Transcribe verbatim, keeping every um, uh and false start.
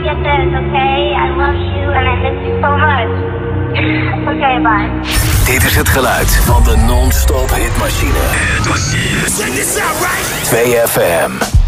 get this, okay? I love you and I miss you so much. Okay, bye. Dit is het geluid van de non-stop hitmachine. Hitmachine. Check this out, right? twee F M.